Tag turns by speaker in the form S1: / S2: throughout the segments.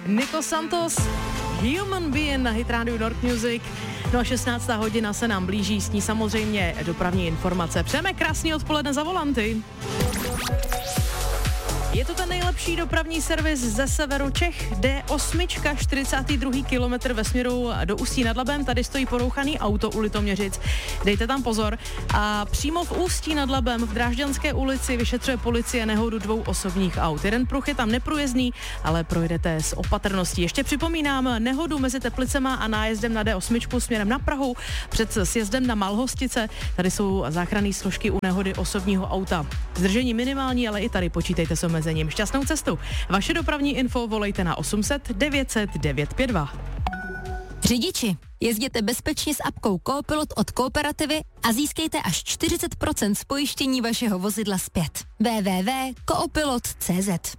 S1: Nico Santos, Human Being na Hit Radio North Music. No a 16. hodina se nám blíží, s ní samozřejmě dopravní informace. Přejeme krásný odpoledne za volanty. Je to ten nejlepší dopravní servis ze severu Čech. D8, 42. kilometr ve směru do Ústí nad Labem. Tady stojí porouchaný auto u Litoměřic. Dejte tam pozor. A přímo v Ústí nad Labem v Drážďanské ulici vyšetřuje policie nehodu 2 osobních aut. Jeden pruh je tam neprůjezdný, ale projdete s opatrností. Ještě připomínám nehodu mezi Teplicema a nájezdem na D8 směrem na Prahu před sjezdem na Malhostice. Tady jsou záchranné složky u nehody osobního auta. Zdržení minimální, ale i tady počítejte s omezením. Šťastnou cestu. Vaše dopravní info volejte na 800 900 952.
S2: Řidiči, jezděte bezpečně s apkou Coopilot od Kooperativy a získejte až 40% z pojištění vašeho vozidla zpět. www.coopilot.cz.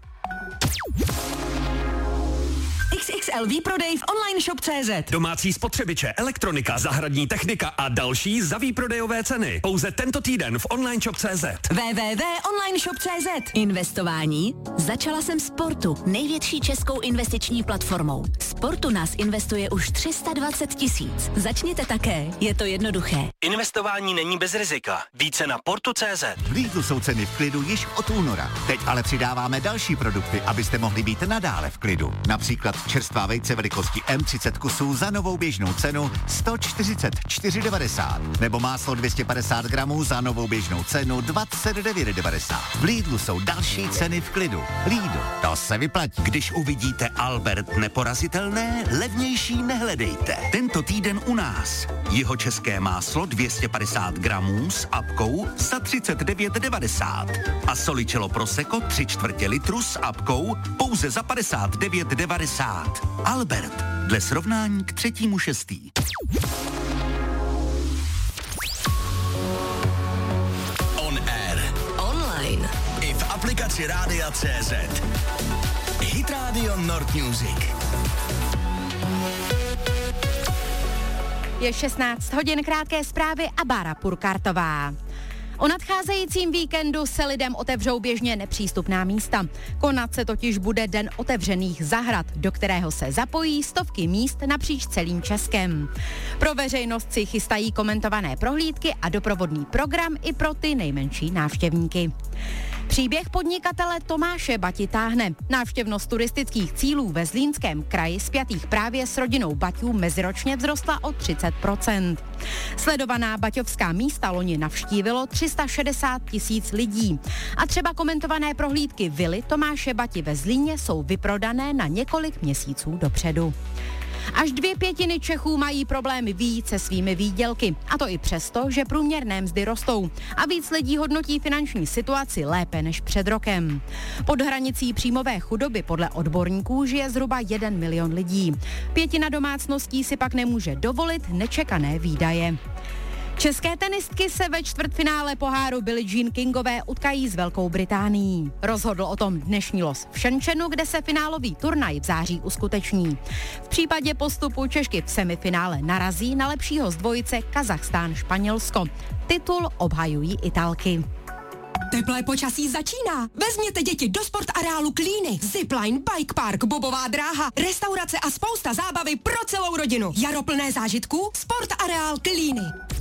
S3: XXL výprodej v online shop.cz.
S4: Domácí spotřebiče, elektronika, zahradní technika a další za výprodejové ceny. Pouze tento týden v online shop.cz.
S3: www.onlineshop.cz.
S2: Investování? Začala jsem Sportu, největší českou investiční platformou. Sportu nás investuje už 320 000. Začněte také, je to jednoduché.
S5: Investování není bez rizika. Více na portu.cz.
S6: V Lidlu jsou ceny v klidu již od února. Teď ale přidáváme další produkty, abyste mohli být nadále v klidu. Například čerstvá vejce velikosti M30 kusů za novou běžnou cenu 144,90. Nebo máslo 250 gramů za novou běžnou cenu 29,90. V Lidlu jsou další ceny v klidu. Lidl, to se vyplatí.
S4: Když uvidíte Albert neporazitelné, levnější nehledejte. Tento týden u nás. Jihočeské máslo 250 gramů s apkou za 39,90. A Solicello Prosecco 3/4 litru s apkou pouze za 59,90. Albert, dle srovnání k 3.6.
S5: On air.
S2: Online.
S5: I v aplikaci Rádia.cz. Hit Radio North Music.
S7: Je 16 hodin, krátké zprávy a Bára Purkartová. O nadcházejícím víkendu se lidem otevřou běžně nepřístupná místa. Konat se totiž bude Den otevřených zahrad, do kterého se zapojí stovky míst napříč celým Českem. Pro veřejnost si chystají komentované prohlídky a doprovodný program i pro ty nejmenší návštěvníky. Příběh podnikatele Tomáše Bati táhne. Návštěvnost turistických cílů ve Zlínském kraji spjatých právě s rodinou Baťů meziročně vzrostla o 30%. Sledovaná baťovská místa loni navštívilo 360 000 lidí. A třeba komentované prohlídky vily Tomáše Bati ve Zlíně jsou vyprodané na několik měsíců dopředu. Až 2/5 Čechů mají problémy vyjít se svými výdělky. A to i přesto, že průměrné mzdy rostou. A víc lidí hodnotí finanční situaci lépe než před rokem. Pod hranicí příjmové chudoby podle odborníků žije zhruba 1 milion lidí. 1/5 domácností si pak nemůže dovolit nečekané výdaje. České tenistky se ve čtvrtfinále poháru Billie Jean Kingové utkají s Velkou Británií. Rozhodl o tom dnešní los v Shenzhenu, kde se finálový turnaj v září uskuteční. V případě postupu Češky v semifinále narazí na lepšího z dvojice Kazachstán-Španělsko. Titul obhajují Italky.
S3: Teplé počasí začíná. Vezměte děti do sportareálu Klíny. Zipline, bike park, bobová dráha, restaurace a spousta zábavy pro celou rodinu. Jaro plné zážitků, sportareál Klíny.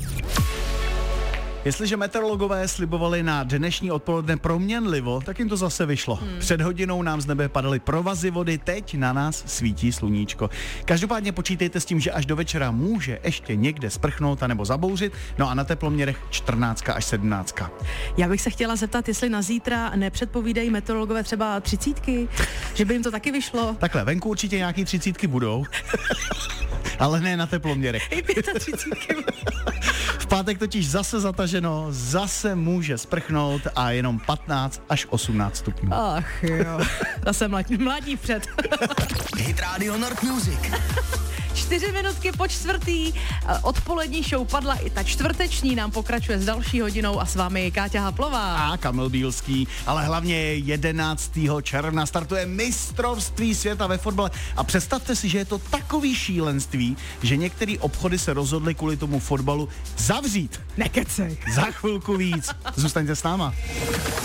S8: Jestliže meteorologové slibovali na dnešní odpoledne proměnlivo, tak jim to zase vyšlo. Před hodinou nám z nebe padaly provazy vody, teď na nás svítí sluníčko. Každopádně počítejte s tím, že až do večera může ještě někde sprchnout anebo zabouřit, no a na teploměrech 14 až 17.
S1: Já bych se chtěla zeptat, jestli na zítra nepředpovídají meteorologové třeba 30, že by jim to taky vyšlo.
S8: Takhle, venku určitě nějaký 30 budou, ale ne na teploměrech.
S1: I 35.
S8: V pátek totiž zase zataženo, zase může sprchnout a jenom 15 až 18 stupňů.
S1: Ach jo, zase mladí vpřed.
S5: Hit Radio North Music.
S1: 4 minutky po 4. Odpolední show padla i ta čtvrteční, nám pokračuje s další hodinou a s vámi Káťa Haplová.
S8: A Kamil Bílský, ale hlavně 11. června startuje mistrovství světa ve fotbale a představte si, že je to takový šílenství, že některé obchody se rozhodly kvůli tomu fotbalu zavřít.
S1: Nekecej.
S8: Za chvilku víc. Zůstaňte s náma.